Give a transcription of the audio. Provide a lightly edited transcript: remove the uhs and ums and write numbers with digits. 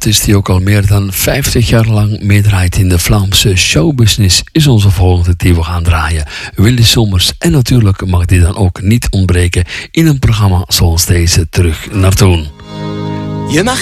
artiest die ook al meer dan 50 jaar lang meedraait in de Vlaamse showbusiness is onze volgende die we gaan draaien. Willy Sommers. En natuurlijk mag die dan ook niet ontbreken in een programma zoals deze Terug naar Toen. Je mag